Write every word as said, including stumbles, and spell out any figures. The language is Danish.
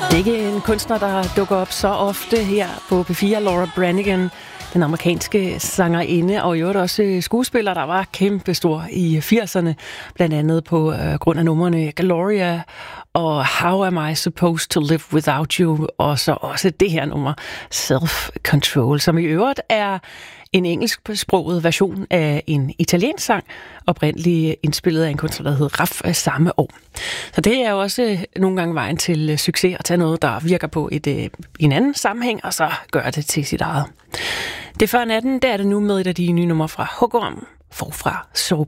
Det er ikke en kunstner, der dukker op så ofte her på P fire. Laura Branigan, den amerikanske sangerinde, og i øvrigt også skuespiller, der var kæmpestor i firserne, blandt andet på øh, grund af numrene Gloria og How Am I Supposed to Live Without You, og så også det her nummer, Self Control, som i øvrigt er en engelsksproget version af en italiensk sang, oprindeligt indspillet af en kunstner, der hed Raff samme år. Så det er jo også nogle gange vejen til succes at tage noget, der virker på et, øh, en anden sammenhæng, og så gøre det til sit eget. Det før natten, der er det nu med et af de nye numre fra Hugo forfra Soap.